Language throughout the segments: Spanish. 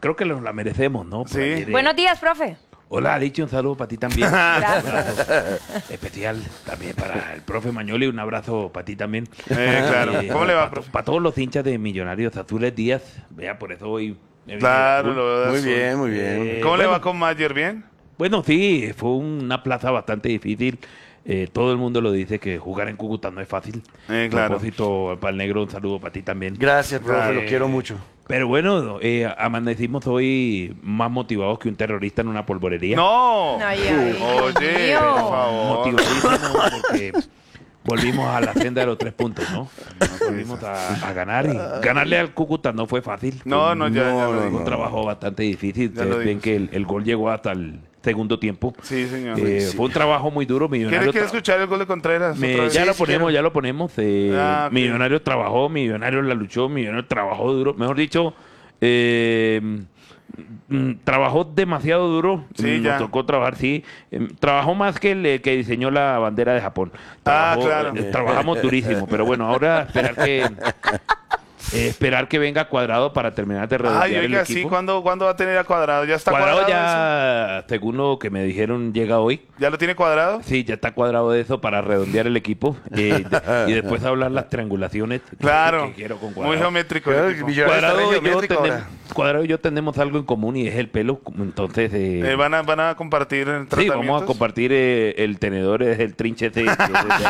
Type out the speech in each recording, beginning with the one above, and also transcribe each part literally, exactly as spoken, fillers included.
creo que nos la merecemos, ¿no? Por Sí. ahí de- Buenos días, profe. Hola, Alicia, un saludo para ti también. Gracias. Especial también para el profe Mañoli, un abrazo para ti también. Eh, claro. ¿Cómo le va, para, profe? para todos los hinchas de Millonarios Azules Díaz, vea, por eso hoy... me vine Claro, azul. lo veo de Muy azul. bien, muy bien. Eh, ¿Cómo le bueno, va con Mayer? ¿Bien? Bueno, sí, fue una plaza bastante difícil. Eh, todo el mundo lo dice que jugar en Cúcuta no es fácil. Eh, claro. A propósito, para el negro, un saludo para ti también. Gracias, profe, Eh, lo quiero mucho. Pero bueno, eh, amanecimos hoy más motivados que un terrorista en una polvorería. ¡No! Ay, ay, Dios Oye, mío. por favor. Motivadísimo porque volvimos a la senda de los tres puntos, ¿no? Volvimos a, a ganar y ganarle al Cúcuta no fue fácil. No, Fue no, ya, ya No, lo no, un digo. trabajo bastante difícil. Ya lo Ustedes ven digo. que el, el gol llegó hasta el segundo tiempo. Sí, señor. Eh, Sí. Fue un trabajo muy duro. ¿Quiere, Millonarios quiere tra- escuchar el gol de Contreras? Me- otra vez? ya Sí, lo sí, ponemos, quiero. ya lo ponemos. Eh, Ah, ok. Millonarios trabajó, Millonarios la luchó, Millonarios trabajó duro. Mejor dicho, eh, mm, trabajó demasiado duro. Sí, Nos ya. tocó trabajar, sí. Eh, Trabajó más que el eh, que diseñó la bandera de Japón. Ah, Trabajó- claro. eh, Trabajamos durísimo, pero bueno, ahora esperar que eh, esperar que venga Cuadrado para terminar de redondear Ay, el oiga, sí, equipo. ¿cuándo, ¿cuándo va a tener a Cuadrado? ¿Ya está Cuadrado cuadrado? ya, según lo que me dijeron, llega hoy. eso? ¿Ya lo tiene cuadrado? Sí, ya está cuadrado de eso para redondear el equipo eh, de- y después hablar las triangulaciones que- Claro. que quiero con Muy Cuadrado. geométrico. el Claro, equipo. Millonarios está Cuadrado, re y yo geométrico tenemos, ahora. Cuadrado y yo tenemos algo en común y es el pelo, entonces eh, Eh, van, a, van a compartir sí, tratamientos. vamos a compartir eh, el tenedor, es el trinche ese, que es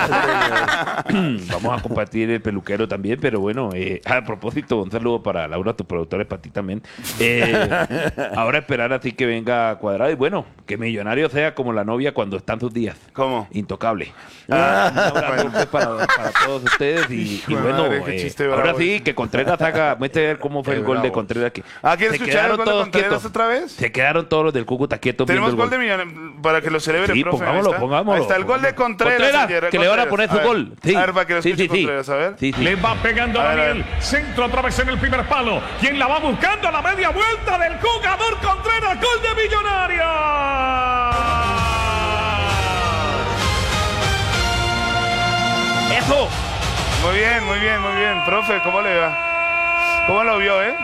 de- vamos a compartir el peluquero también, pero bueno, eh, a propósito, un saludo para Laura, tu productora, y para ti también. Eh, ahora esperar así que venga Cuadrado y bueno, que Millonario sea como la novia cuando están sus días. ¿Cómo? Intocable. Ah, Un abrazo bueno. pues, para, para todos ustedes y, y Hijo de bueno, madre, qué eh, chiste ahora bravo sí, ese. que Contreras haga, muestre ver cómo fue Qué el gol de bravo. Contreras. Que Ah, ¿quiere se escuchar el quedaron gol de todos Contreras quietos. otra vez? Se quedaron todos los del Cúcuta quietos viendo Tenemos el gol gol. de Millonarios para que lo celebre, Sí, profe. ahí pongámoslo, está. pongámoslo. Ahí está el gol de Contreras. Contreras, ayer, que le van a poner Contreras. su A ver, gol. Sí. A ver, para que lo Sí, escuche sí, sí. Contreras, a ver. Sí, sí. Le va pegando A a ver, a Daniel. ver. Centro otra vez en el primer palo. ¿Quién la va buscando a la media vuelta del jugador Contreras? Gol de Millonarios. ¡Eso! Muy bien, muy bien, muy bien. Profe, ¿cómo le va? ¿Cómo lo vio, eh?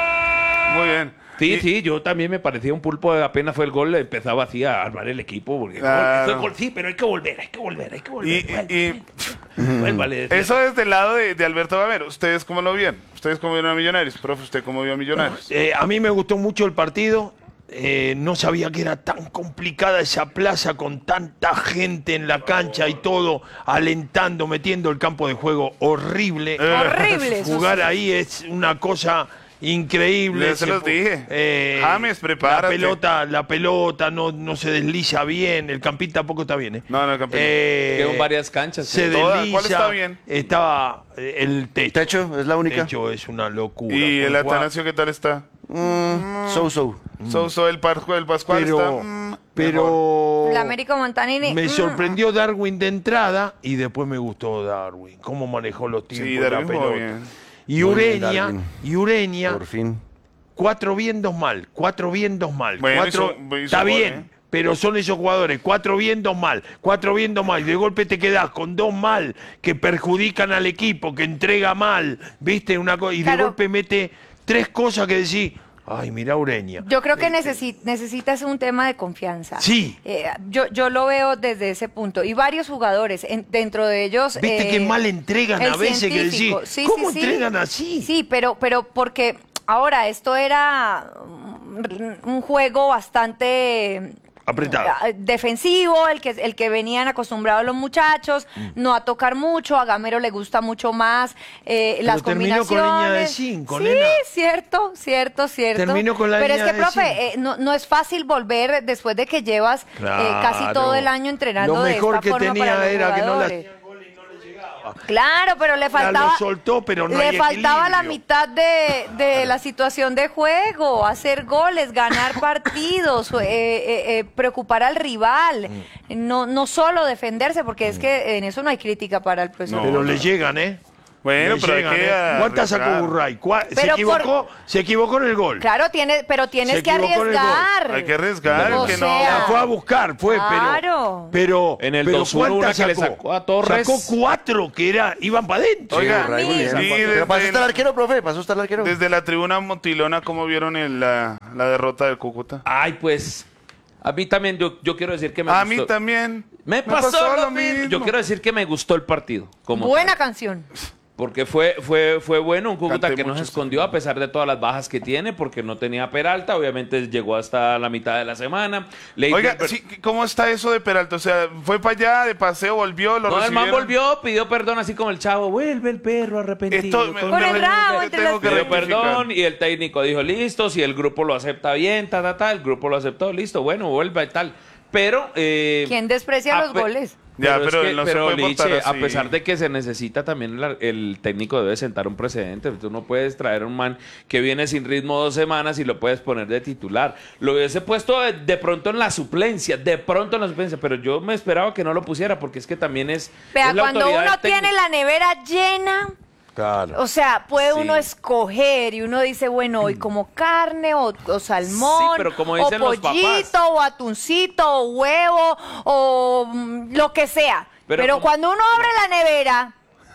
Muy bien. Sí, Y- sí, yo también me parecía un pulpo, apenas fue el gol, empezaba así a armar el equipo, porque Claro. gol, eso es gol, sí, pero hay que volver, hay que volver, hay que volver. Y, Vuelva, y- vuelva, le decía. eso es del lado de, de Alberto Gamero. ¿Ustedes cómo lo vieron? ¿Ustedes cómo vieron a Millonarios? Profe, ¿usted cómo vio a Millonarios? Eh, a mí me gustó mucho el partido. Eh, no sabía que era tan complicada esa plaza con tanta gente en la cancha y todo alentando, metiendo el campo de juego horrible. Horrible, eso Jugar sí. ahí es una cosa increíble. Ya se los pu- dije. eh, James, prepárate. La pelota, la pelota no, no se desliza bien. El Campín tampoco está bien. ¿eh? No, no, el Campín no. Eh, Quedó en varias canchas. Se ¿sí? Todas. desliza. ¿Cuál está bien? Estaba eh, el techo. Techo, es la El única. techo es una locura. ¿Y el Con Juan- Atanasio qué tal está? Mm, so, so. So, so, el, Par- el Pascual pero, está... mm, mejor. pero La Américo Montanini. me mm. sorprendió Darwin de entrada y después me gustó Darwin, cómo manejó los tiempos Sí, de la Darwin jugó pelota. bien. Y Muy bien, Ureña, Darwin. y Ureña, Por fin. cuatro bien, dos mal, cuatro bien, dos mal. Bueno, cuatro, hizo- hizo está gol, bien, ¿eh? pero son esos jugadores, cuatro bien, dos mal, cuatro bien, dos mal. Y de golpe te quedás con dos mal que perjudican al equipo, que entrega mal, ¿viste? Una co- y de Claro. golpe mete tres cosas que decís, ay, mira Ureña. Yo creo que necesi- necesitas un tema de confianza. Sí. Eh, yo, yo lo veo desde ese punto. Y varios jugadores, en- dentro de ellos... ¿Viste eh, qué mal entregan el a veces que decís, científico. Sí, ¿cómo sí, sí. entregan así? Sí, pero, pero porque ahora esto era mm, un juego bastante... Apretado. eh, defensivo, el que, el que venían acostumbrados los muchachos, Mm. no a tocar mucho, a Gamero le gusta mucho más eh, las terminó con combinaciones. línea de cinco, sí, nena. cierto, cierto, cierto. Terminó con la Pero línea es que, de profe, cinco. eh, no, no es fácil volver después de que llevas eh, casi Claro. todo el año entrenando Lo de mejor esta que forma tenía para los era que no la jugadores. Claro, pero le Ya faltaba. lo soltó, pero no le hay faltaba la equilibrio. mitad de, de la situación de juego, hacer goles, ganar partidos, eh, eh, eh, preocupar al rival, Mm. no, no solo defenderse, porque es que en eso no hay crítica para el profesor. Pero le llegan, ¿eh? Bueno, Le pero hay llegan, que ¿eh? ¿Cuántas sacó arriesgar. Burray? ¿Cuá- Se Pero equivocó, se equivocó en el gol. Claro, tiene, pero tienes Se que equivocó en el gol. arriesgar. Hay que arriesgar, O que no. sea, La fue a buscar, fue, Claro. pero. pero En el pero dos uno, una ¿cuántas que le sacó? sacó a Torres. Sacó cuatro que era, iban para adentro. Oiga, Burray, muy bien. sí, Pero pasó desde, hasta el arquero, profe, pasó hasta el arquero. desde la tribuna motilona, ¿cómo vieron el- la, la derrota del Cúcuta? Ay, pues, a mí también, yo, yo quiero decir que me A gustó. mí también. Me pasó, lo mismo. Yo quiero decir que me gustó el partido. Como Buena tal. canción. Porque fue, fue, fue bueno, un Cúcuta Canté que no se mucho. escondió a pesar de todas las bajas que tiene, porque no tenía Peralta, obviamente llegó hasta la mitad de la semana. Leider- Oiga, sí, ¿cómo está eso de Peralta? O sea, fue para allá de paseo, volvió, lo No, el man recibieron. volvió, pidió perdón así como el chavo, vuelve el perro arrepentido. Esto me- Con Con me- el me- rabo me- entre tengo las que Pidió piernas. rectificar. perdón y el técnico dijo, listo, si el grupo lo acepta bien, ta, ta, ta, el grupo lo aceptó, listo, bueno, vuelva y tal. Pero... Eh, ¿Quién desprecia a los pe- goles? Ya, es pero que- no se pero, puede portar Liche, a así. pesar de que se necesita también el, el técnico debe sentar un precedente. Tú no puedes traer a un man que viene sin ritmo dos semanas y lo puedes poner de titular. Lo hubiese puesto de, de pronto en la suplencia, de pronto en la suplencia, pero yo me esperaba que no lo pusiera porque es que también es, Vea, es la cuando autoridad uno del tiene técnico. la nevera llena, Claro. o sea, puede Sí. uno escoger y uno dice, bueno, hoy como carne o, o salmón, Sí, pero como o dicen los pollito, papás. o atuncito, o huevo, o mm, lo que sea. Pero Pero, como- cuando uno abre la nevera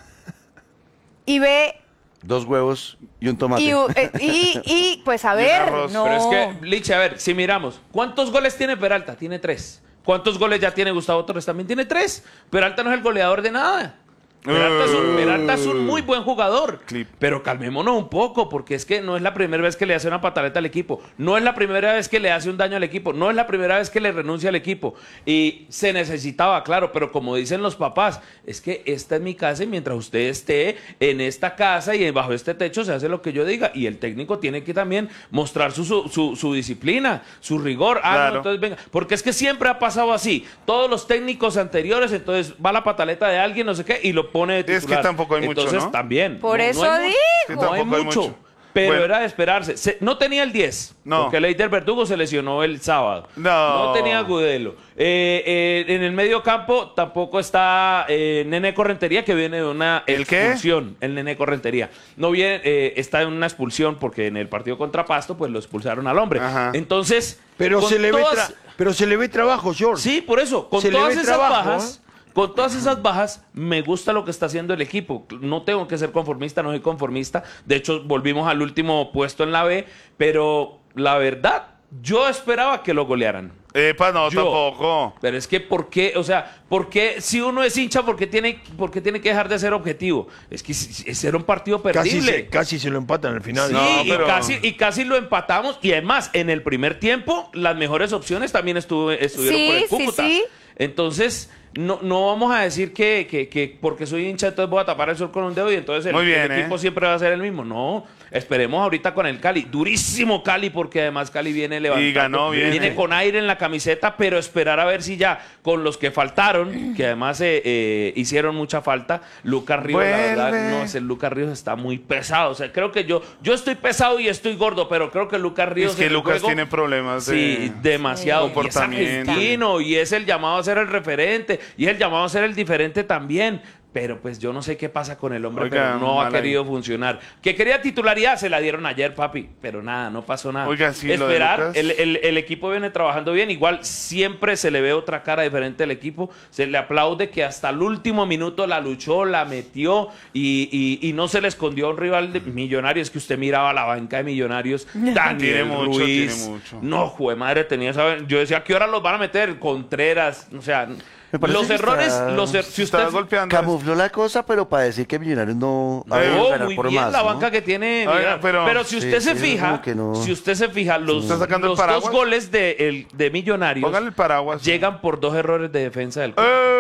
y ve, Dos huevos y un tomate. y, eh, y, y, pues a Y un ver, arroz. no. Pero es que, Liche, a ver, si miramos, ¿cuántos goles tiene Peralta? Tiene tres. ¿Cuántos goles ya tiene Gustavo Torres? También tiene tres. Peralta no es el goleador de nada. Peralta es, un, Peralta es un muy buen jugador. Clip. Pero calmémonos un poco, porque es que no es la primera vez que le hace una pataleta al equipo. No es la primera vez que le hace un daño al equipo. No es la primera vez que le renuncia al equipo. Y se necesitaba, claro, pero como dicen los papás, es que esta es mi casa y mientras usted esté en esta casa y bajo este techo se hace lo que yo diga. Y el técnico tiene que también mostrar su, su, su- su disciplina, su rigor. Ah, Claro. no, entonces venga. Porque es que siempre ha pasado así. Todos los técnicos anteriores, entonces va la pataleta de alguien, no sé qué, y lo pone de Es que titular. tampoco hay mucho, Entonces ¿no? también. Por no- no eso hay mu- digo. Que No hay tampoco hay mucho. mucho. Pero Bueno. era de esperarse. Se- no tenía el diez. No. Porque Leider Verdugo se lesionó el sábado. No. No tenía Agudelo. Eh, eh, en el medio campo tampoco está eh, Nene Correntería, que viene de una ¿El qué? expulsión. El Nene Correntería. No viene, eh, está en una expulsión porque en el partido contra Pasto, pues lo expulsaron al hombre. Ajá. Entonces. Pero con se, le ve todas- tra- pero se le ve trabajo, George. Sí, por eso, con Se le todas ve esas trabajo, bajas, ¿eh? con todas esas bajas, me gusta lo que está haciendo el equipo. No tengo que ser conformista, no soy conformista. De hecho, volvimos al último puesto en la B, pero la verdad, yo esperaba que lo golearan. Epa, no, Yo. tampoco. Pero es que, ¿por qué? O sea, ¿por qué si uno es hincha, por qué tiene, por qué tiene que dejar de ser objetivo? Es que si- ese era un partido Casi perdible. se, casi se lo empatan al final. Sí, No, y, pero- casi, y casi lo empatamos. Y además, en el primer tiempo, las mejores opciones también estuvo, estuvieron Sí, por el sí, Cúcuta. sí. Entonces, no, no vamos a decir que, que, que porque soy hincha, entonces voy a tapar el sol con un dedo y entonces el, Muy bien, el equipo ¿eh? siempre va a ser el mismo. No, esperemos ahorita con el Cali. Durísimo Cali, porque además Cali viene levantando. Y ganó bien, Viene ¿eh? con aire en la camiseta, pero esperar a ver si ya con los que faltaron, que además eh, eh, hicieron mucha falta, Lucas Ríos, la verdad, Vuelve. no sé, Lucas Ríos está muy pesado. O sea, creo que yo, yo estoy pesado y estoy gordo, pero creo que Lucas Ríos. Es que en el Lucas juego- tiene problemas de Sí, demasiado. Sí. Y es comportamiento. argentino y es el llamado a ser el referente y es el llamado a ser el diferente también. Pero pues yo no sé qué pasa con el hombre, Oiga, pero no ha mal ahí. querido funcionar. Que quería titularidad, se la dieron ayer, papi. Pero nada, no pasó nada. Oiga, sí, lo de Esperar, Lucas. el, el- el equipo viene trabajando bien. Igual siempre se le ve otra cara diferente al equipo. Se le aplaude que hasta el último minuto la luchó, la metió y, y- y no se le escondió a un rival de Millonarios. Que usted miraba la banca de Millonarios. Daniel Tiene mucho, Ruiz. tiene mucho. No, jue madre, tenía esa. Yo decía, ¿a qué hora los van a meter? Contreras. O sea, Me parece los que errores. está- Los er- si Se usted. está golpeando. Camufló la cosa, pero para decir que Millonarios no ha debido Oh, ganar muy por bien más, la ¿no? banca que tiene. Oiga, mira, pero, pero- si Sí, usted se sí, fija, como que no. si usted se fija, los, ¿Está sacando el los dos paraguas? goles de, el- de Millonarios Póngale el paraguas. llegan por dos errores de defensa del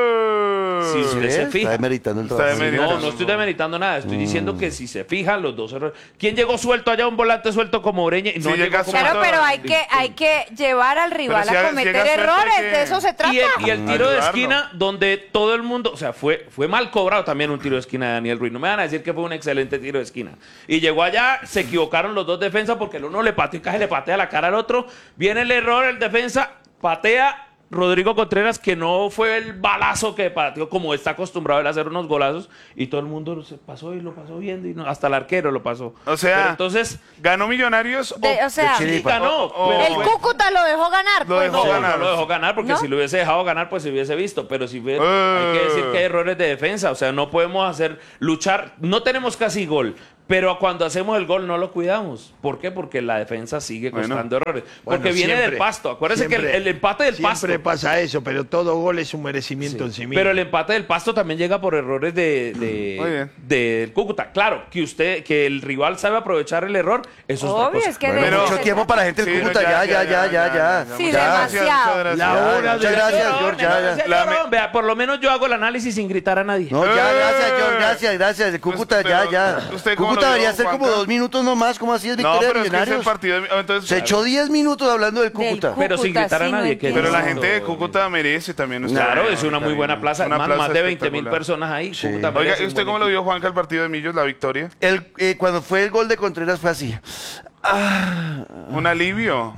¡Eh! Si ¿Sí usted ves? se fija. Está demeritando el Está trabajo. demeritando. No, no estoy demeritando nada. Estoy Mm. diciendo que si se fija, los dos errores. ¿Quién llegó suelto allá? Un volante suelto como Ureña. Y no Sí, llegó llega como- Claro, Suelto. pero hay que, hay que llevar al rival si a haga- si cometer haga suerte errores, que- de eso se trata. Y el, y el tiro de Ayudarlo. esquina donde todo el mundo, o sea, fue, fue mal cobrado también un tiro de esquina de Daniel Ruiz. No me van a decir que fue un excelente tiro de esquina. Y llegó allá, se equivocaron los dos defensas porque el uno le pateó y casi le patea la cara al otro. Viene el error, el defensa patea Rodrigo Contreras, que no fue el balazo que pateó como está acostumbrado él a hacer unos golazos, y todo el mundo se pasó y lo pasó viendo, y no, hasta el arquero lo pasó. O sea, Pero entonces, ¿ganó Millonarios De- o, o sea, sí ganó. o- pero el fue- Cúcuta lo dejó ganar. Lo pues. dejó No, ganar. no lo dejó ganar, porque ¿No? si lo hubiese dejado ganar, pues se hubiese visto. Pero si hubiera- Eh. hay que decir que hay errores de defensa. O sea, no podemos hacer luchar. No tenemos casi gol. Pero cuando hacemos el gol no lo cuidamos. ¿Por qué? Porque la defensa sigue Bueno. costando errores. Bueno, Porque viene siempre, del pasto. Acuérdense que el, siempre- el empate del pasto. Siempre pasa eso, pero todo gol es un merecimiento en sí mismo. Pero el empate del pasto también llega por errores de, de- Muy bien. del Cúcuta. Claro, que usted, que el rival sabe aprovechar el error, eso es otra Obvio, cosa. es que Bueno, Pero- mucho tiempo para la gente del Sí, Cúcuta. no, Ya, ya, ya, ya, ya. Sí, Ya. demasiado. Muchas gracias. La Ya, hora muchas de- gracias, Llorón, George. Ya, no ya. sea La- llorón. Vea, por lo menos yo hago el análisis sin gritar a nadie. No, ya, ¡Eh! gracias, George, gracias, gracias. El Cúcuta, Pero, ya, ya. ¿usted cómo Cúcuta lo vio, debería ser como Juanca? dos minutos nomás, como así es No, victoria de pero es que es el Millonarios. partido. de- entonces, Se echó diez minutos hablando del Cúcuta. Del Pero sin Cúcuta, gritar a sí, no nadie, que entiendo. Pero la No, gente de no, Cúcuta merece también. usted. Claro, es una muy buena plaza. Una Más, plaza más de veinte mil espectacular. personas ahí. Sí. Cúcuta Oiga, merece ¿y un usted buen cómo lo equipo. vio, Juanca, el partido de Millos, la victoria? El, eh, cuando fue el gol de Contreras fue así. Ah, Un alivio.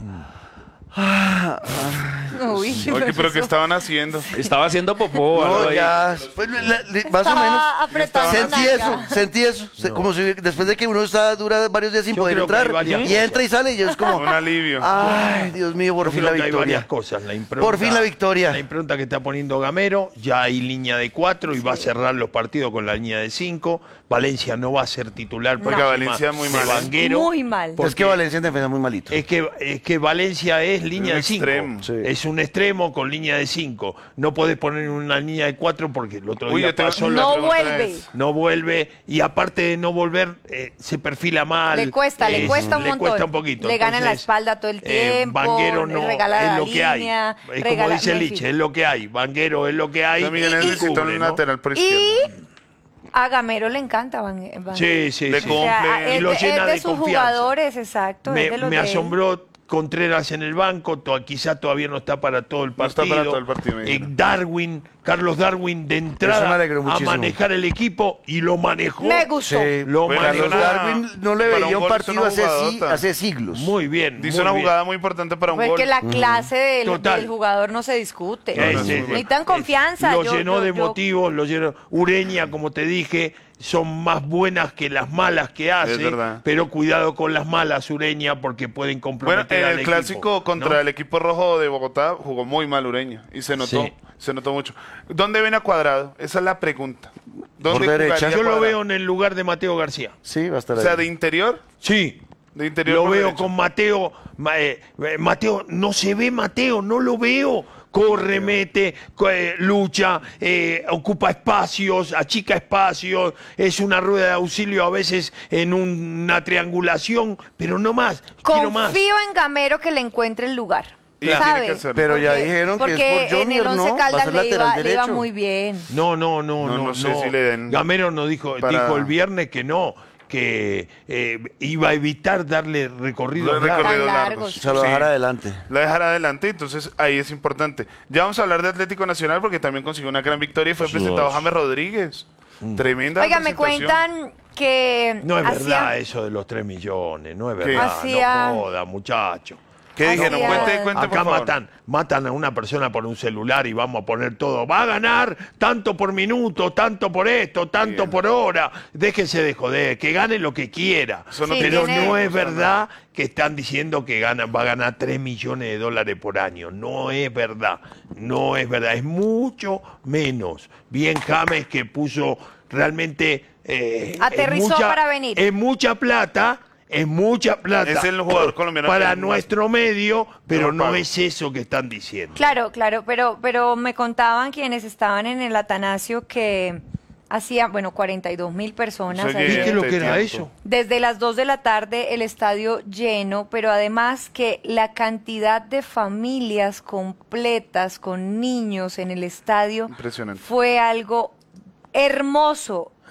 Uy, Oye, pero ¿qué eso- estaban haciendo? Estaba haciendo popó. algo no, ahí. ya. Pues, la- la- más o Estaba menos. apretando Sentí la eso, nalga. sentí eso. Se- Como si después de que uno está dura varios días sin Yo poder creo que hay entrar varias y cosas. entra y sale y es como, Un alivio. ay, Dios mío, por Yo fin creo la que hay varias victoria. cosas. La impronta, Por fin la victoria. La impronta que está poniendo Gamero, ya hay línea de cuatro y va a cerrar los partidos con la línea de cinco. Valencia no va a ser titular. Porque próxima Valencia muy de mal, ¿eh? Vanguero. Muy mal. Porque Es que Valencia en defensa muy malito. Es que, es que Valencia es línea Un de cinco. extremo. Sí. Es un extremo con línea de cinco. No podés poner una línea de cuatro porque el otro Uy, día yo tengo- pasó la No pregunta vuelve. es- no vuelve y aparte de no volver eh, se perfila mal. Le cuesta, le eh, cuesta un le montón. cuesta un poquito. Le ganan la Entonces, espalda todo el eh, tiempo, Vanguero le no regala es la lo que hay. línea, Es regala- como dice en fin. Liche, es lo que hay. Vanguero es lo que hay. También y necesita cubre, un ¿no? lateral por Y izquierda. a Gamero le encanta Van, Van- Sí, sí, Le sí. O sea, cumple. es, Y lo de- llena es de, de sus confianza. jugadores, exacto. es Me, de los me de él. asombró Contreras en el banco, to- quizá todavía no está para todo el No está partido. para todo el partido, me Eh, dijeron. Darwin, Carlos Darwin de Eso me entrada alegró a muchísimo. manejar el equipo y lo manejó. Me gustó. Sí, Lo Bueno, manejó. Carlos una- Darwin no le para un veía un gol hizo partido una hace, si- jugadota. hace siglos. Muy bien. Dice muy una bien. jugada muy importante para un Pues gol. que la clase del, Total. del jugador no se discute. Eh, no, sí, no, no. Necesitan confianza. Lo yo- llenó yo- de yo- motivos, lo llenó. Ureña, como te dije, son más buenas que las malas que hace. verdad. Pero cuidado con las malas, Ureña, porque pueden Bueno, comprometer en al el equipo, clásico contra ¿no? el equipo rojo de Bogotá jugó muy mal Ureña y se notó, Sí. se notó mucho. ¿Dónde ven a Cuadrado? Esa es la pregunta. ¿Dónde Por derecha. jugaría Yo lo Cuadrado? veo en el lugar de Mateo García. Sí, va a estar O sea, ahí. de interior, Sí. de interior Lo por veo derecha. con Mateo. Ma- eh, eh, Mateo, no se ve Mateo, no lo veo. Corre, mete, co- eh, lucha, eh, ocupa espacios, achica espacios, es una rueda de auxilio a veces en una triangulación, pero no más. Quiero más. Confío en Gamero que le encuentre el lugar. Y tiene ¿Sabe? que hacerlo. Pero ya Porque- dijeron que es porque por en el Junior, Once ¿no? Va a Caldas ser le lateral iba, le iba derecho. muy bien. No, no, no, No, no. no sé si le den Gamero nos dijo, para- dijo el viernes que no, que eh, iba a evitar darle recorridos Los largos. recorridos Tan largos. largos. Se lo Sí. dejará adelante. La dejará adelante, entonces ahí es importante. Ya vamos a hablar de Atlético Nacional porque también consiguió una gran victoria y fue presentado James Rodríguez. Tremenda Oiga, me presentación. cuentan que No es hacía- verdad eso de los tres millones, no es ¿Qué? verdad, Hacía- no joda, muchacho. ¿Qué dijeron? Hacía- Cuente, cuente, Acá por favor. matan, matan a una persona por un celular y vamos a poner todo. Va a ganar tanto por minuto, tanto por esto, tanto Bien. por hora. Déjese de joder, que gane lo que quiera. Eso no Sí, Pero tiene- no es verdad que están diciendo que gana, va a ganar tres millones de dólares por año. No es verdad, no es verdad. Es mucho menos. Bien James que puso realmente... eh, es Aterrizó mucha- para venir. Es mucha plata. Es mucha plata Es el jugador colombiano para que más- nuestro medio, pero mejor no pago. es eso que están diciendo. Claro, claro, pero, pero me contaban quienes estaban en el Atanasio que hacía, bueno, cuarenta y dos mil personas. Oye, ayer. ¿Y qué es lo que era tiempo. eso? Desde las dos de la tarde el estadio lleno, pero además que la cantidad de familias completas con niños en el estadio Impresionante. fue algo hermoso. Eh.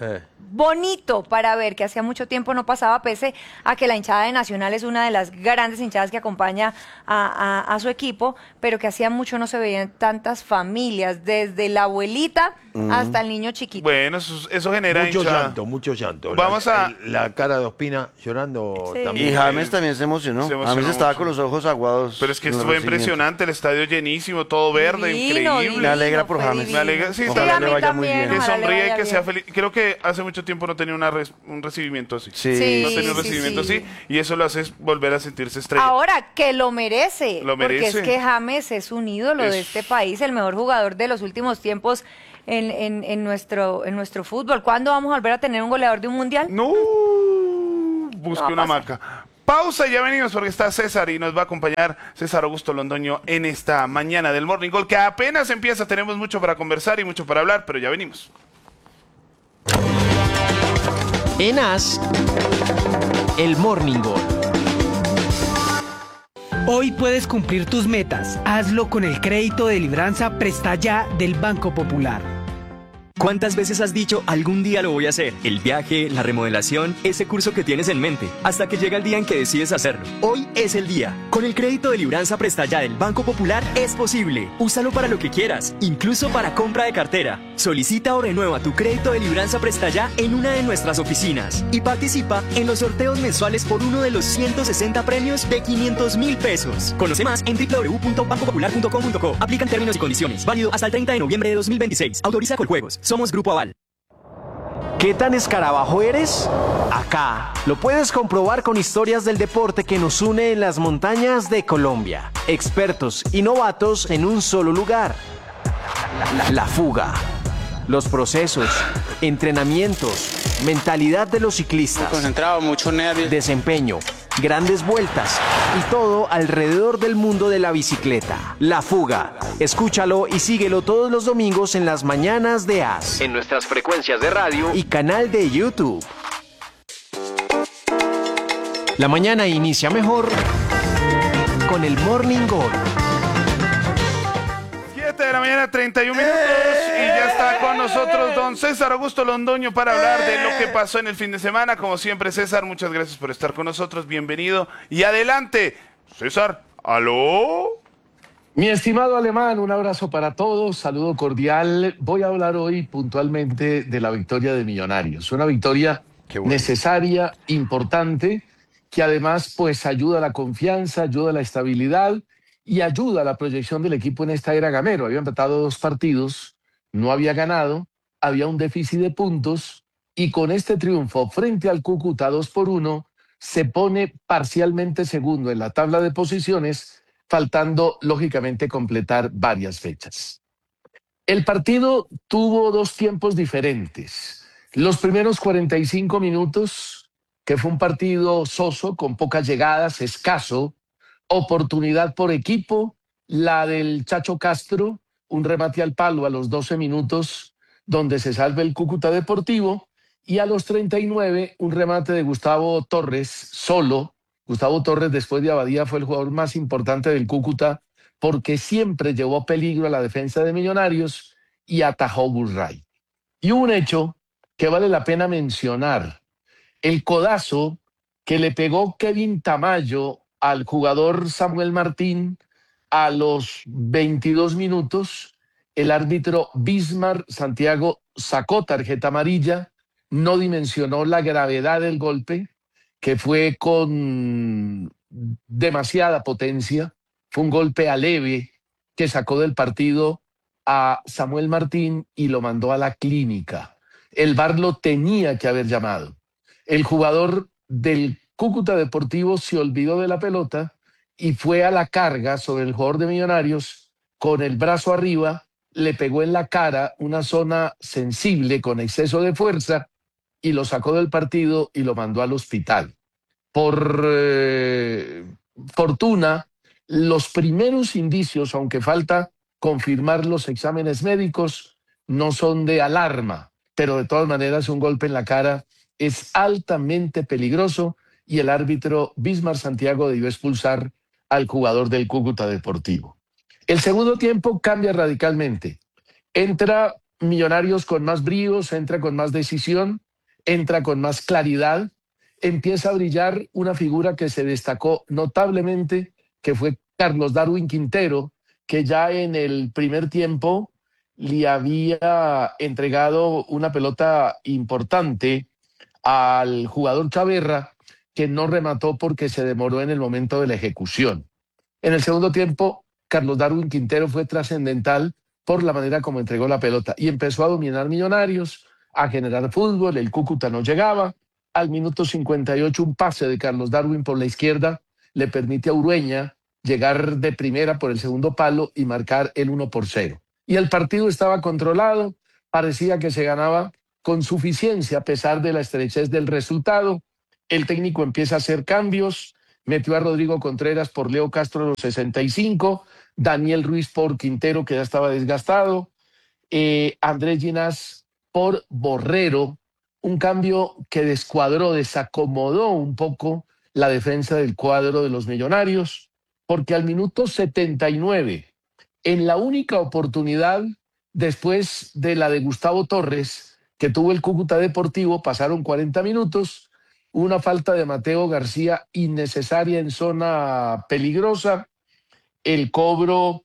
bonito para ver, que hacía mucho tiempo no pasaba, pese a que la hinchada de Nacional es una de las grandes hinchadas que acompaña a, a, a su equipo, pero que hacía mucho no se veían tantas familias, desde la abuelita mm. hasta el niño chiquito. Bueno, eso, eso genera mucho hinchada. llanto, mucho llanto. Vamos la, a... La cara de Ospina llorando sí. también. Y James también se emocionó. Se emocionó James estaba mucho. con los ojos aguados. Pero es que en el fue recibimiento. impresionante, el estadio llenísimo, todo verde, Divino, increíble. Me alegra por fue James. divino. Me alegra, sí, Sí, ojalá a le mí vaya muy también, bien. Que ojalá le sonríe, vaya que sea bien. feliz. Creo que hace mucho tiempo no tenía una res- un recibimiento así. Sí. Sí. No tenía un recibimiento sí. así y eso lo hace volver a sentirse estrella. Ahora, que lo merece, Lo porque merece. es que James es un ídolo de Es- este país, el mejor jugador de los últimos tiempos en, en, en nuestro, en nuestro fútbol. ¿Cuándo vamos a volver a tener un goleador de un mundial? No, busque No va a una pasar. maca. Pausa, ya venimos porque está César y nos va a acompañar César Augusto Londoño en esta mañana del Morning Call, que apenas empieza. Tenemos mucho para conversar y mucho para hablar, pero ya venimos. En As, el Morning Call. Hoy puedes cumplir tus metas. Hazlo con el crédito de Libranza Presta Ya del Banco Popular. ¿Cuántas veces has dicho algún día lo voy a hacer? El viaje, la remodelación, ese curso que tienes en mente, hasta que llega el día en que decides hacerlo. Hoy es el día. Con el crédito de Libranza Presta Ya del Banco Popular es posible. Úsalo para lo que quieras, incluso para compra de cartera. Solicita o renueva tu crédito de Libranza Presta Ya en una de nuestras oficinas y participa en los sorteos mensuales por uno de los ciento sesenta premios de quinientos mil pesos. Conoce más en w w w punto banco popular punto com punto co. Aplican términos y condiciones. Válido hasta el treinta de noviembre de dos mil veintiséis. Autoriza Coljuegos. Somos Grupo Aval. ¿Qué tan escarabajo eres? Acá lo puedes comprobar con historias del deporte que nos une en las montañas de Colombia. Expertos y novatos en un solo lugar. La, la fuga. Los procesos, entrenamientos, mentalidad de los ciclistas. Concentrado, mucho nervios. Desempeño, grandes vueltas y todo alrededor del mundo de la bicicleta. La Fuga. Escúchalo y síguelo todos los domingos en las mañanas de As. En nuestras frecuencias de radio y canal de YouTube. La mañana inicia mejor con el Morning Call. siete de la mañana, treinta y un minutos, y ya está con nosotros don César Augusto Londoño para hablar de lo que pasó en el fin de semana. Como siempre, César, muchas gracias por estar con nosotros, bienvenido y adelante. César, ¿aló? Mi estimado Alemán, un abrazo para todos, saludo cordial. Voy a hablar hoy puntualmente de la victoria de Millonarios, una victoria bueno. necesaria, importante, que además pues ayuda a la confianza, ayuda a la estabilidad y ayuda a la proyección del equipo en esta era Gamero. Había empatado dos partidos, no había ganado, había un déficit de puntos y con este triunfo frente al Cúcuta dos por uno se pone parcialmente segundo en la tabla de posiciones, faltando lógicamente completar varias fechas. El partido tuvo dos tiempos diferentes. Los primeros cuarenta y cinco minutos, que fue un partido soso, con pocas llegadas, escaso, oportunidad por equipo, la del Chacho Castro, un remate al palo a los doce minutos, donde se salva el Cúcuta Deportivo, y a los treinta y nueve, un remate de Gustavo Torres, solo. Gustavo Torres, después de Abadía, fue el jugador más importante del Cúcuta, porque siempre llevó peligro a la defensa de Millonarios y atajó Burray. Y un hecho que vale la pena mencionar, el codazo que le pegó Kevin Tamayo al jugador Samuel Martín a los veintidós minutos, el árbitro Bismar Santiago sacó tarjeta amarilla, no dimensionó la gravedad del golpe, que fue con demasiada potencia, fue un golpe a leve que sacó del partido a Samuel Martín y lo mandó a la clínica. El V A R lo tenía que haber llamado. El jugador del Cúcuta Deportivo se olvidó de la pelota y fue a la carga sobre el jugador de Millonarios con el brazo arriba, le pegó en la cara una zona sensible con exceso de fuerza y lo sacó del partido y lo mandó al hospital. Por eh, fortuna, los primeros indicios, aunque falta confirmar los exámenes médicos, no son de alarma, pero de todas maneras un golpe en la cara es altamente peligroso y el árbitro Bismar Santiago debió expulsar al jugador del Cúcuta Deportivo. El segundo tiempo cambia radicalmente. Entra Millonarios con más bríos, entra con más decisión, entra con más claridad, empieza a brillar una figura que se destacó notablemente, que fue Carlos Darwin Quintero, que ya en el primer tiempo le había entregado una pelota importante al jugador Chaverra, que no remató porque se demoró en el momento de la ejecución. En el segundo tiempo, Carlos Darwin Quintero fue trascendental por la manera como entregó la pelota y empezó a dominar Millonarios, a generar fútbol. El Cúcuta no llegaba. Al minuto cincuenta y ocho, un pase de Carlos Darwin por la izquierda le permite a Urueña llegar de primera por el segundo palo y marcar el uno por cero. Y el partido estaba controlado, parecía que se ganaba con suficiencia a pesar de la estrechez del resultado. El técnico empieza a hacer cambios, metió a Rodrigo Contreras por Leo Castro a los sesenta y cinco, Daniel Ruiz por Quintero, que ya estaba desgastado, eh, Andrés Ginás por Borrero, un cambio que descuadró, desacomodó un poco la defensa del cuadro de los Millonarios, porque al minuto setenta y nueve, en la única oportunidad después de la de Gustavo Torres, que tuvo el Cúcuta Deportivo, pasaron cuarenta minutos, una falta de Mateo García innecesaria en zona peligrosa, el cobro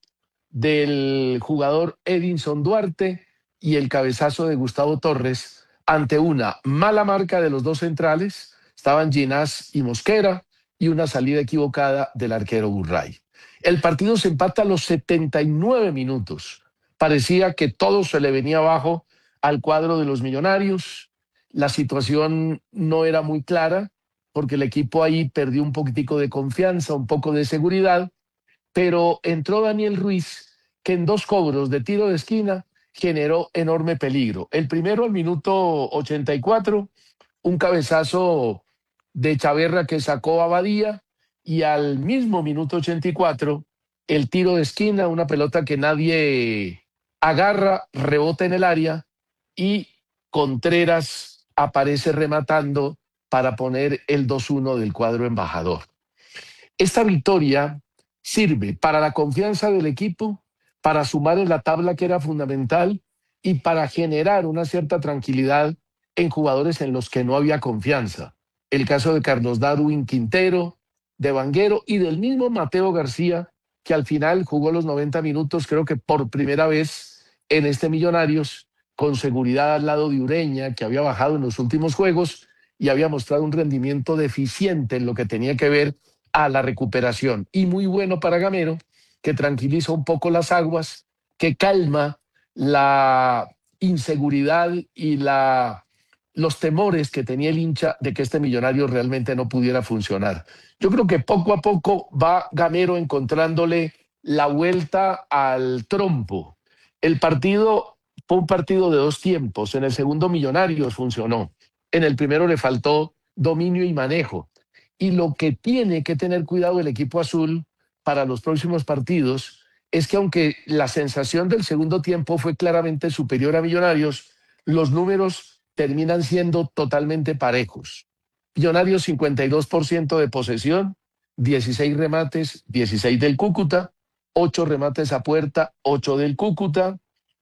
del jugador Edinson Duarte y el cabezazo de Gustavo Torres ante una mala marca de los dos centrales, estaban Ginás y Mosquera, y una salida equivocada del arquero Burray. El partido se empata a los setenta y nueve minutos. Parecía que todo se le venía abajo al cuadro de los Millonarios. La situación no era muy clara porque el equipo ahí perdió un poquitico de confianza, un poco de seguridad, pero entró Daniel Ruiz, que en dos cobros de tiro de esquina generó enorme peligro. El primero al minuto ochenta y cuatro, un cabezazo de Chaverra que sacó a Badía, y al mismo minuto ochenta y cuatro, el tiro de esquina, una pelota que nadie agarra, rebota en el área y Contreras aparece rematando para poner el dos uno del cuadro embajador. Esta victoria sirve para la confianza del equipo, para sumar en la tabla, que era fundamental, y para generar una cierta tranquilidad en jugadores en los que no había confianza. El caso de Carlos Darwin Quintero, de Vanguero y del mismo Mateo García, que al final jugó los noventa minutos, creo que por primera vez en este Millonarios, con seguridad al lado de Ureña, que había bajado en los últimos juegos y había mostrado un rendimiento deficiente en lo que tenía que ver a la recuperación. Y muy bueno para Gamero, que tranquiliza un poco las aguas, que calma la inseguridad y la... los temores que tenía el hincha de que este Millonario realmente no pudiera funcionar. Yo creo que poco a poco va Gamero encontrándole la vuelta al trompo. El partido fue un partido de dos tiempos. En el segundo Millonarios funcionó. En el primero le faltó dominio y manejo. Y lo que tiene que tener cuidado el equipo azul para los próximos partidos es que, aunque la sensación del segundo tiempo fue claramente superior a Millonarios, los números terminan siendo totalmente parejos. Millonarios cincuenta y dos por ciento de posesión, dieciséis remates, dieciséis del Cúcuta, ocho remates a puerta, ocho del Cúcuta,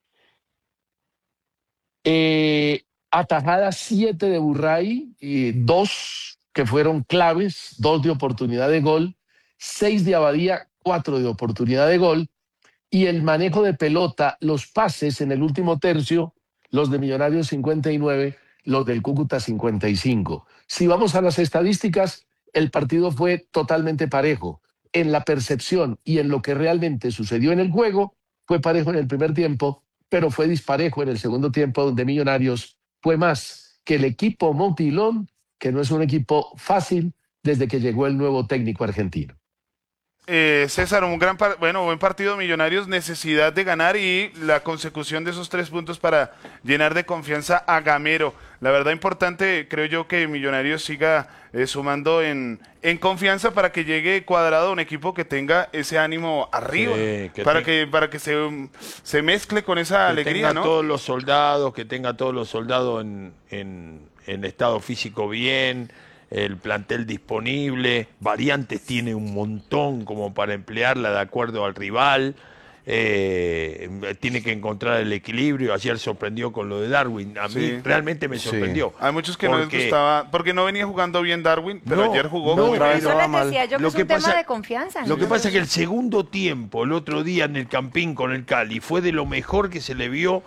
eh, atajadas siete de Burray, y dos que fueron claves, dos de oportunidad de gol, seis de Abadía, cuatro de oportunidad de gol, y el manejo de pelota, los pases en el último tercio, los de Millonarios cincuenta y nueve, los del Cúcuta cincuenta y cinco. Si vamos a las estadísticas, el partido fue totalmente parejo. En la percepción y en lo que realmente sucedió en el juego, fue parejo en el primer tiempo, pero fue disparejo en el segundo tiempo, donde Millonarios fue más que el equipo Montilón, que no es un equipo fácil desde que llegó el nuevo técnico argentino. Eh, César, un gran par bueno, buen partido de Millonarios, necesidad de ganar y la consecución de esos tres puntos para llenar de confianza a Gamero. La verdad importante, creo yo, que Millonarios siga eh, sumando en, en confianza para que llegue Cuadrado, un equipo que tenga ese ánimo arriba, sí, que para, que, para que se, se mezcle con esa que alegría, tenga ¿no? todos los soldados, que tenga todos los soldados en, en, en estado físico bien, el plantel disponible, variantes tiene un montón como para emplearla de acuerdo al rival, eh, tiene que encontrar el equilibrio. Ayer sorprendió con lo de Darwin. A mí Sí. realmente me sorprendió. Hay muchos que no les Porque- gustaba, porque no venía jugando bien Darwin, pero No, ayer jugó no, muy otra bien. vez Eso no va les mal. decía yo que Lo es que un tema pasa- de confianza. Lo ¿no? que pasa es que el segundo tiempo, el otro día en el Campín con el Cali, fue de lo mejor que se le vio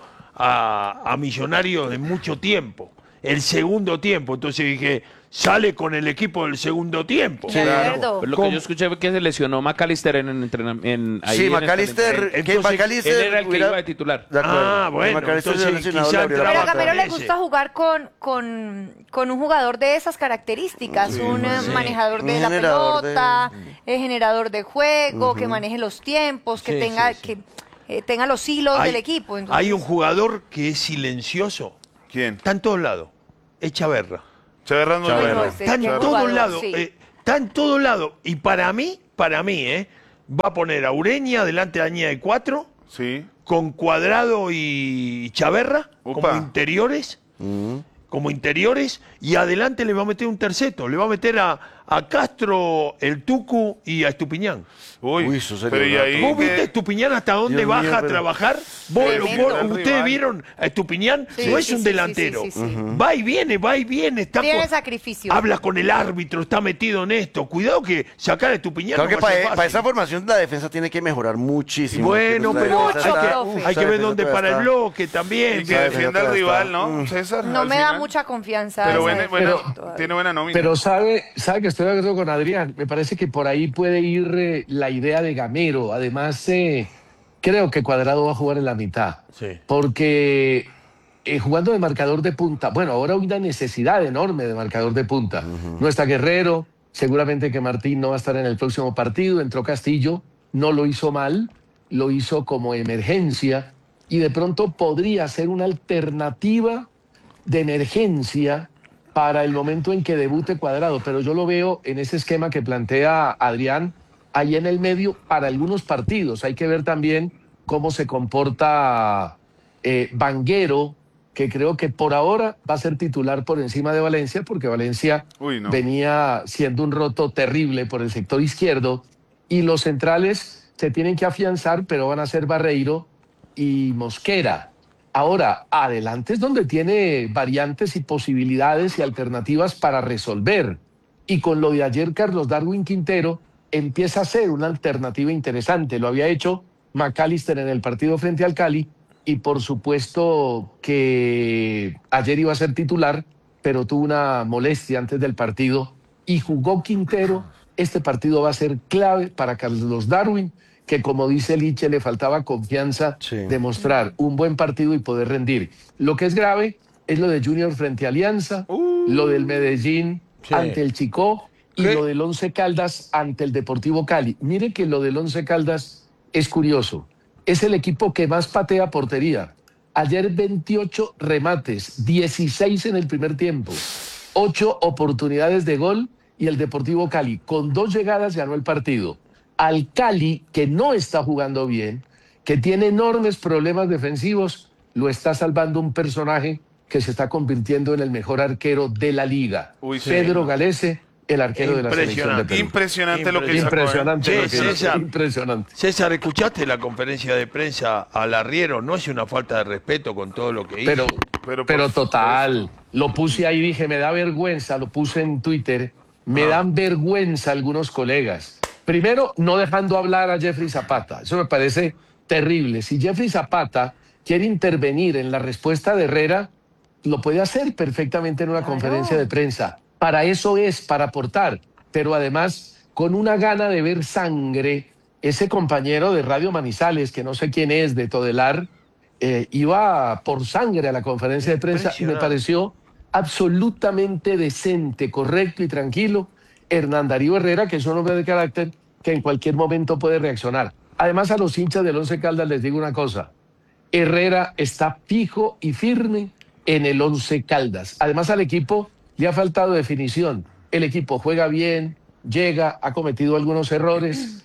a, a Millonarios en mucho tiempo. El segundo tiempo. Entonces dije, sale con el equipo del segundo tiempo. De acuerdo. Pero lo que yo escuché fue que se lesionó McAllister en el entrenamiento. Sí, McAllister, que McAllister Él era el que hubiera- iba de titular. De acuerdo. Ah, Que bueno, McAllister entonces lesionado quizá le abrió la Pero a entraba puerta. Gamero le ese. gusta jugar con, con, con un jugador de esas características, un eh, sí. manejador de Un la generador de- pelota, eh, generador de juego, que maneje los tiempos, que Sí, tenga sí, sí. que eh, tenga los hilos Hay- del equipo. Entonces, Hay un jugador que es silencioso. ¿Quién? Está en todos lados. Echaverra. Chaverra es muy Chaverra. bueno. Ese Está en qué todos jugador, lados. sí. eh, está en todos lados. Y para mí, para mí, ¿eh? Va a poner a Ureña delante de la línea de cuatro, Sí. con Cuadrado y Chaverra Upa. como interiores. Como interiores. Y adelante le va a meter un terceto. Le va a meter a, a Castro, el Tucu y a Estupiñán. Uy, Uy, eso sería pero y una ahí ¿Vos que- viste a Estupiñán hasta dónde Dios baja mío, a pero- trabajar? ¿Vos, Tremendo. vos- El ¿Ustedes rival. vieron a Estupiñán? Sí, no es sí, un sí, delantero. sí, sí, sí. Va y viene, va y viene. Está Tiene con- sacrificio. Habla con el árbitro, está metido en esto. Cuidado que sacar a Estupiñán Claro no que va a ser para, fácil. esa formación la defensa tiene que mejorar muchísimo. Bueno, porque pero nuestra hay defensa que, está- profe. uf, hay esa que ver defensa dónde todavía para el está- bloque y también. que Esa defienda al defensa rival, está- ¿no? Mm. César. No al me da final. mucha confianza. Pero esa buena- buena- defensa todavía. tiene buena nómina. Pero sabe, sabe que estoy de acuerdo con Adrián. Me parece que por ahí puede ir eh, la idea de Gamero. Además, eh, creo que Cuadrado va a jugar en la mitad. Sí. Porque eh, jugando de marcador de punta, bueno, ahora hay una necesidad enorme de marcador de punta. No está Guerrero, seguramente que Martín no va a estar en el próximo partido. Entró Castillo, no lo hizo mal, lo hizo como emergencia y de pronto podría ser una alternativa de emergencia para el momento en que debute Cuadrado, pero yo lo veo en ese esquema que plantea Adrián, ahí en el medio para algunos partidos. Hay que ver también cómo se comporta eh, Vanguero, que creo que por ahora va a ser titular por encima de Valencia, porque Valencia Uy, no. venía siendo un roto terrible por el sector izquierdo, y los centrales se tienen que afianzar, pero van a ser Barreiro y Mosquera. Ahora, adelante es donde tiene variantes y posibilidades y alternativas para resolver. Y con lo de ayer, Carlos Darwin Quintero empieza a ser una alternativa interesante. Lo había hecho McAllister en el partido frente al Cali y por supuesto que ayer iba a ser titular, pero tuvo una molestia antes del partido y jugó Quintero. Este partido va a ser clave para Carlos Darwin, que como dice Liche, le faltaba confianza Sí. de mostrar un buen partido y poder rendir. Lo que es grave es lo de Junior frente a Alianza, lo del Medellín Sí. ante el Chicó y ¿Qué? lo del Once Caldas ante el Deportivo Cali. Mire que lo del Once Caldas es curioso. Es el equipo que más patea portería. Ayer veintiocho remates, dieciséis en el primer tiempo, ocho oportunidades de gol y el Deportivo Cali con dos llegadas ganó el partido. Al Cali, que no está jugando bien, que tiene enormes problemas defensivos, lo está salvando un personaje que se está convirtiendo en el mejor arquero de la liga. Uy, sí. Pedro Galese, el arquero de la selección de Perú. Impresionante lo que sacó, ¿eh? Impresionante, lo Sí, que hizo, César. impresionante. César, ¿escuchaste la conferencia de prensa al arriero? No es una falta de respeto con todo lo que hizo. Pero, Pero pero, por total, lo puse ahí, dije, me da vergüenza, lo puse en Twitter, me Ah. dan vergüenza algunos colegas. Primero, no dejando hablar a Jeffrey Zapata, eso me parece terrible. Si Jeffrey Zapata quiere intervenir en la respuesta de Herrera, lo puede hacer perfectamente en una Claro. conferencia de prensa. Para eso es, para aportar, pero además con una gana de ver sangre, ese compañero de Radio Manizales, que no sé quién es, de Todelar, eh, iba por sangre a la conferencia de prensa y me Impresionante. pareció absolutamente decente, correcto y tranquilo. Hernán Darío Herrera, que es un hombre de carácter que en cualquier momento puede reaccionar. Además, a los hinchas del Once Caldas les digo una cosa. Herrera está fijo y firme en el Once Caldas. Además, al equipo le ha faltado definición. El equipo juega bien, llega, ha cometido algunos errores.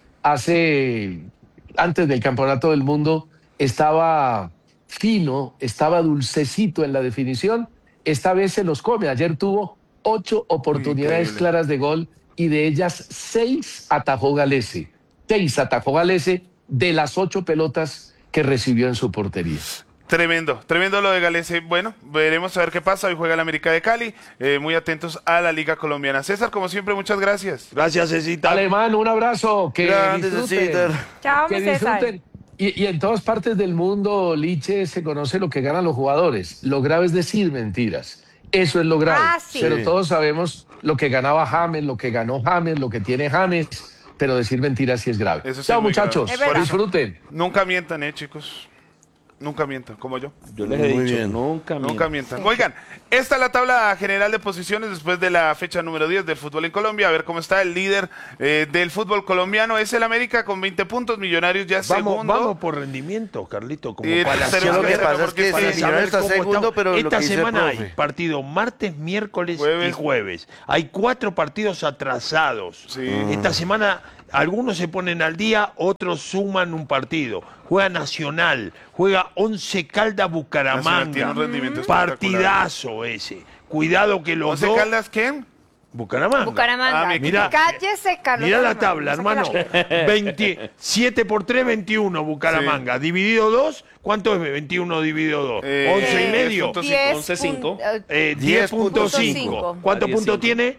Hace, antes del Campeonato del Mundo, estaba fino, estaba dulcecito en la definición. Esta vez se los come. Ayer tuvo ocho oportunidades Increíble. claras de gol y de ellas seis atajó Galese. Seis atajó Galese de las ocho pelotas que recibió en su portería. Tremendo, tremendo lo de Galese. Bueno, veremos a ver qué pasa. Hoy juega el América de Cali. Eh, muy atentos a la Liga Colombiana. César, como siempre, muchas gracias. Gracias, Cecita. Alemán, un abrazo. Que Grande, disfruten. César. Chao, Que mi César. disfruten. Y, y en todas partes del mundo, Liche, se conoce lo que ganan los jugadores. Lo grave es decir mentiras. Eso es lo grave. Ah, sí. Pero Sí. todos sabemos lo que ganaba James, lo que ganó James, lo que tiene James. Pero decir mentiras sí es grave. Eso sí Chao, es muy muchachos. grave. Es verdad. Disfruten. Nunca mientan, eh, chicos. Nunca mientan, como yo. Yo les he Muy dicho, bien. nunca Nunca mientan. mientan. Oigan, esta es la tabla general de posiciones después de la fecha número diez del fútbol en Colombia. A ver cómo está el líder eh, del fútbol colombiano. Es el América con veinte puntos. Millonarios ya Vamos, segundo. vamos por rendimiento, Carlito. Como Eh, para tercero, saber- Lo que tercero, pasa es porque que para sí, saber Millonarios está cómo segundo, estamos. pero lo esta que dice el semana hay profe. partido martes, miércoles Jueves. y jueves. Hay cuatro partidos atrasados. Sí. Esta semana algunos se ponen al día, otros suman un partido. Juega Nacional, juega Once Caldas Nacional Bucaramanga. tiene un rendimiento espectacular. Partidazo ese. Cuidado que los ¿Once dos... Caldas quién? Bucaramanga. Bucaramanga. Ah, mi Mira, Cállese, Carlos. Mira la Alemán, tabla, saque hermano. la- veintisiete por tres, veintiuno Bucaramanga. Dividido dos, ¿cuánto es veintiuno dividido dos? Eh, once y eh, medio. punto diez once cinco. pun- eh, Eh, diez diez punto punto cinco. cinco. ¿Cuántos Ah, puntos diez tiene?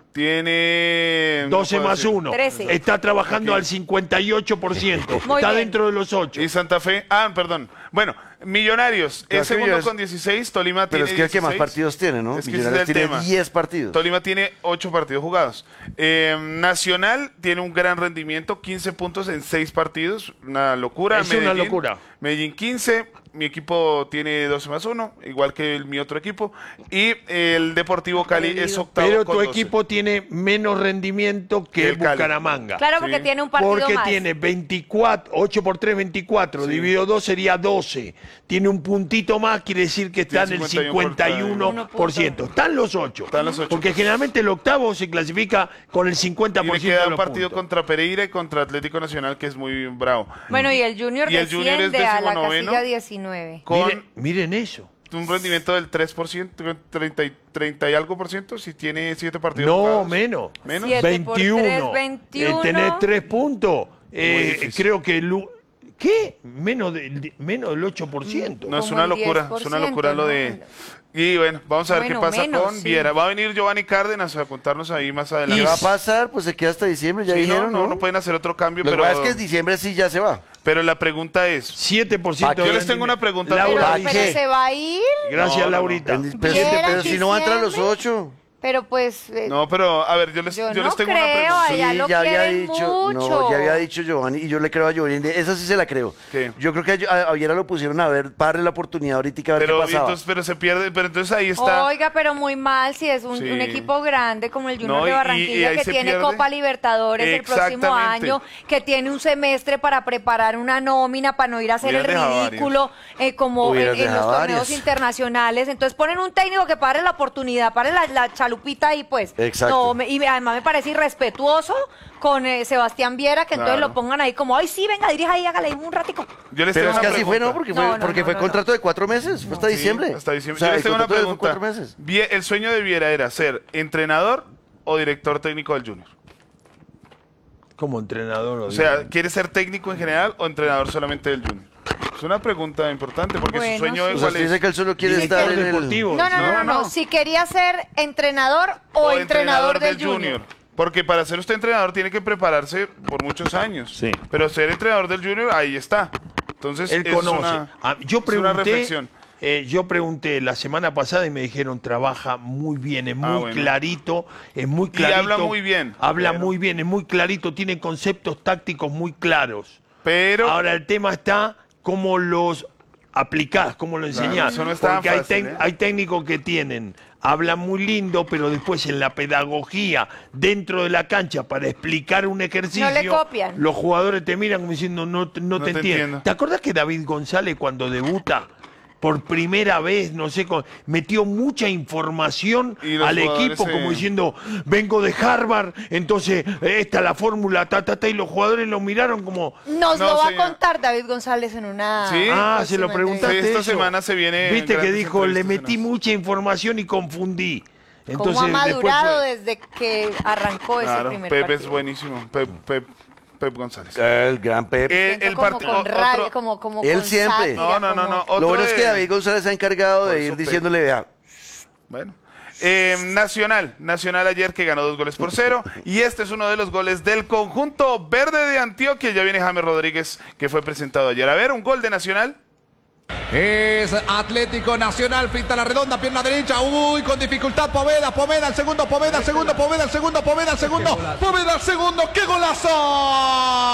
Tiene... no doce puedo más decir. uno. trece. Está trabajando al cincuenta y ocho por ciento. Muy Está bien. dentro de los ocho. Y Santa Fe... Ah, perdón. Bueno, Millonarios Pero es es que segundo Millonarios- con dieciséis. Tolima Pero tiene es que el que más dieciséis. partidos tiene, ¿no? Es que ese es el Millonarios tiene tema. diez partidos. Tolima tiene ocho partidos jugados. Eh, Nacional tiene un gran rendimiento, quince puntos en seis partidos. Una locura. Es una locura. Medellín quince. Mi equipo tiene doce más uno, igual que el, mi otro equipo. Y el Deportivo Cali es octavo. Pero con tu doce. equipo tiene menos rendimiento que Que el Cali. Bucaramanga. Claro, porque Sí. tiene un partido Porque más. tiene veinticuatro, ocho por tres, veinticuatro, Sí. dividido dos sería doce. Tiene un puntito más, quiere decir que está en Tiene el cincuenta y uno cincuenta y uno por ciento. Están los ocho. Están los ocho. Porque generalmente el octavo se clasifica con el cincuenta Y por le ciento queda de un los partido puntos. contra Pereira y contra Atlético Nacional, que es muy bravo. Bueno, y el Junior Y el Junior es desciende a la decimonoveno. casilla diecinueve. Con Miren, miren eso. un rendimiento del tres por ciento, treinta y, treinta y algo por ciento, si tiene siete partidos No, jugados. menos. Menos. Siete por tres, veintiuno. veintiuno. Eh, tenés tres puntos. Eh, difícil. creo que... Lu- ¿Qué? Menos del, menos del ocho por ciento. No, es Como una el locura, diez por es una ciento, locura lo ¿no? de... Y bueno, vamos a ver Bueno, qué pasa menos, con sí. Viera. Va a venir Giovanni Cárdenas a contarnos ahí más ¿Qué adelante. va a pasar? Pues se queda hasta diciembre, ya Sí, dijeron, no, ¿no? no, no pueden hacer otro cambio, Lo que pero, pasa es que en diciembre sí ya se va. pero la pregunta es... siete por ciento. Yo de les tengo una pregunta. Pero, Laura, ¿Para pero qué? se va a ir. gracias, No, no, no. Laurita. En- Pero, Viera pero en si no van a entrar los diciembre. ocho. Pero pues. eh, No, pero a ver, yo les, Yo yo no les tengo una creo, pregunta. Allá Sí, lo ya había quieren dicho, mucho. no, ya había dicho Giovanni, y yo le creo a Giovanni, esa sí se la creo. ¿Qué? Yo creo que a, a Viera lo pusieron a ver, para darle la oportunidad ahorita a ver Pero, qué pasaba. entonces, pero se pierde, pero entonces ahí está... Oiga, pero muy mal si es un, Sí. un equipo grande como el Junior No, y- de y Barranquilla ahí que se tiene pierde. Copa Libertadores el próximo Exactamente. año, que tiene un semestre para preparar una nómina para no ir a hacer Hubieran el dejado ridículo eh, como en, Hubieran en los dejado torneos varias. internacionales. Entonces ponen un técnico que pare la oportunidad, pare la, la chalupita ahí, pues. Exacto. No, me- y me- además me parece irrespetuoso con eh, Sebastián Viera, que entonces Claro. lo pongan ahí como, ay, sí, venga, dirija ahí, hágale ahí un ratico. Yo les Pero tengo es que una así fue, pregunta. ¿no? Porque fue, No, no, porque no, fue no, contrato de cuatro meses, fue hasta Sí, diciembre. hasta diciembre. O sea, Yo les el tengo una contrato fue pregunta. cuatro meses. Vie- ¿El sueño de Viera era ser entrenador o director técnico del Junior? Como entrenador. O sea, ¿quiere ser técnico en general o entrenador solamente del Junior? Es una pregunta importante porque Bueno, su sueño sí. es O sea, igual usted dice que él solo quiere Director estar en el... deportivo. No, no, no, no, No, no. no. Si quería ser entrenador o, entrenador, del Junior. Porque para ser usted entrenador tiene que prepararse por muchos años. Sí. Pero ser entrenador del Junior, ahí está. Entonces, Él es conoce. una- Ah, yo es una pregunté, reflexión. eh, yo pregunté la semana pasada y me dijeron trabaja muy bien, es muy Ah, bueno. clarito, es muy Y clarito. habla muy bien, Habla pero- muy bien, es muy clarito, tiene conceptos tácticos muy claros. Pero Ahora el tema está cómo los aplicás, cómo lo Claro, enseñás. eso no es tan Porque hay, fácil, tec- ¿eh? hay técnicos que tienen, hablan muy lindo, pero después en la pedagogía, dentro de la cancha, para explicar un ejercicio, No le copian. los jugadores te miran como diciendo, no, te- no No te, te entiendo. entiendo. ¿Te acordás que David González cuando debuta por primera vez, no sé, con- metió mucha información Y los al jugadores equipo se- como diciendo, vengo de Harvard, entonces eh, esta es la fórmula, ta, ta, ta, y los jugadores lo miraron como... Nos No, lo va señor. a contar David González en una. Sí. Ah, se lo próxima preguntaste. Sí, esta eso? semana se viene Viste que grandes dijo, le entrevistas metí en eso. mucha información y confundí. ¿Cómo ha después madurado fue- desde que arrancó ese Claro, primer Pepe partido? es buenísimo. Pe- Pe- Pep González. El gran Pep. Eh, el como partido. con rabia, como, como Él con siempre. sátira, No, no, no, como- no. Otro Lo bueno es de- que David González se ha encargado Por de eso ir Pep. diciéndole, vea, Bueno. Eh, Nacional, Nacional ayer que ganó dos goles por cero y este es uno de los goles del conjunto verde de Antioquia. Ya viene James Rodríguez que fue presentado ayer. A ver, un gol de Nacional. Es Atlético Nacional, pinta la redonda, pierna derecha, uy, con dificultad Poveda, Poveda, el segundo, Poveda, el segundo, Poveda, el segundo, Poveda, el segundo, Poveda, el segundo, ¡qué golazo!